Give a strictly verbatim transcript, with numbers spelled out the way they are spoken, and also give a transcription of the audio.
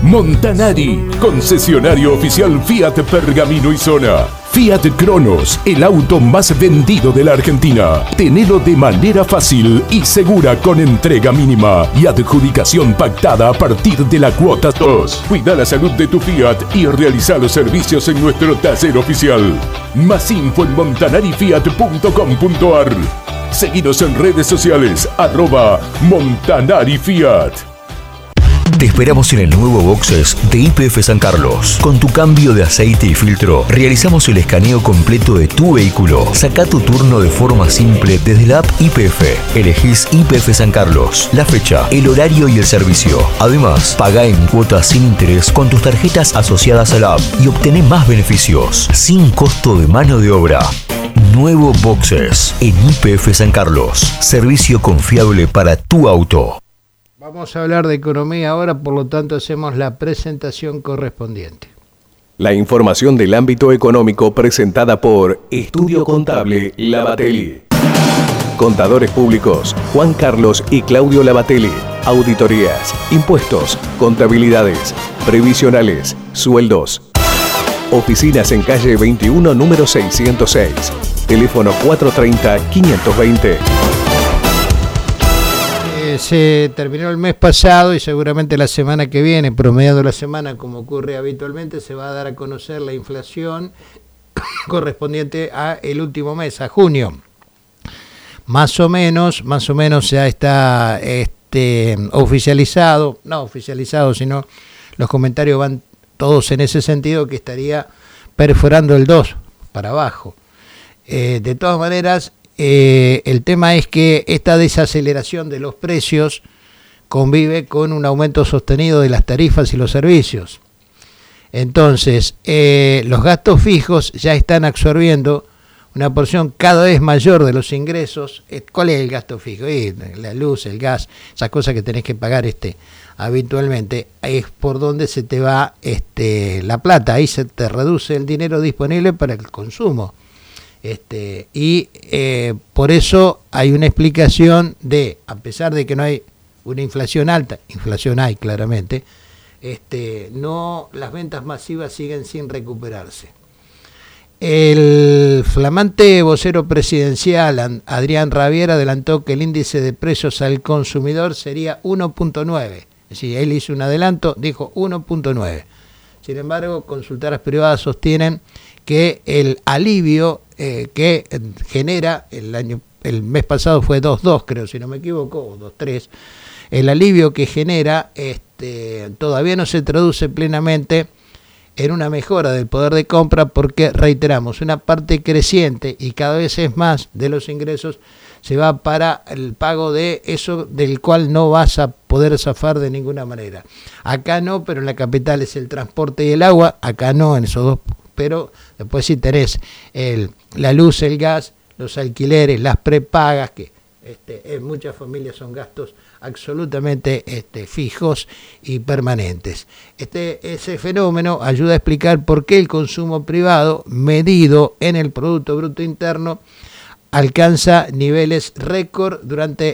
Montanari, concesionario oficial Fiat Pergamino y Zona. Fiat Cronos, el auto más vendido de la Argentina. Tenelo de manera fácil y segura con entrega mínima y adjudicación pactada a partir de la cuota dos. Cuida la salud de tu Fiat y realiza los servicios en nuestro taller oficial. Más info en montanari fiat punto com punto ar. Seguinos en redes sociales, arroba Montanari Fiat. Te esperamos en el nuevo Boxes de Y P F San Carlos. Con tu cambio de aceite y filtro, realizamos el escaneo completo de tu vehículo. Saca tu turno de forma simple desde la app Y P F. Elegís Y P F San Carlos, la fecha, el horario y el servicio. Además, paga en cuotas sin interés con tus tarjetas asociadas a la app y obtené más beneficios, sin costo de mano de obra. Nuevo Boxes en Y P F San Carlos. Servicio confiable para tu auto. Vamos a hablar de economía ahora, por lo tanto hacemos la presentación correspondiente. La información del ámbito económico presentada por Estudio Contable Lavatelli. Contadores públicos Juan Carlos y Claudio Lavatelli. Auditorías, impuestos, contabilidades, previsionales, sueldos. Oficinas en calle veintiuno, número seiscientos seis. Teléfono cuatro tres cero, cinco dos cero. Se terminó el mes pasado y seguramente la semana que viene, promediando la semana como ocurre habitualmente, se va a dar a conocer la inflación correspondiente a el último mes, a junio. Más o menos, más o menos ya está este, oficializado, no oficializado, sino los comentarios van todos en ese sentido, que estaría perforando el dos para abajo. Eh, de todas maneras, Eh, el tema es que esta desaceleración de los precios convive con un aumento sostenido de las tarifas y los servicios. Entonces, eh, los gastos fijos ya están absorbiendo una porción cada vez mayor de los ingresos. ¿Cuál es el gasto fijo? Eh, la luz, el gas, esas cosas que tenés que pagar este, habitualmente, es por donde se te va este, la plata. Ahí se te reduce el dinero disponible para el consumo. Este, y eh, por eso hay una explicación de, a pesar de que no hay una inflación alta, inflación hay claramente, este, no, las ventas masivas siguen sin recuperarse. El flamante vocero presidencial Adrián Rabier adelantó que el índice de precios al consumidor sería uno punto nueve, es decir, él hizo un adelanto, dijo uno punto nueve. Sin embargo, consultoras privadas sostienen que el alivio eh, que genera, el año el mes pasado fue dos punto dos, creo, si no me equivoco, o dos punto tres, el alivio que genera este, todavía no se traduce plenamente en una mejora del poder de compra, porque, reiteramos, una parte creciente y cada vez es más de los ingresos se va para el pago de eso del cual no vas a poder zafar de ninguna manera. Acá no, pero en la capital es el transporte y el agua, acá no, en esos dos, pero después sí tenés el, la luz, el gas, los alquileres, las prepagas, que este, en muchas familias son gastos absolutamente este, fijos y permanentes. Este, ese fenómeno ayuda a explicar por qué el consumo privado, medido en el Producto Bruto Interno, alcanza niveles récord durante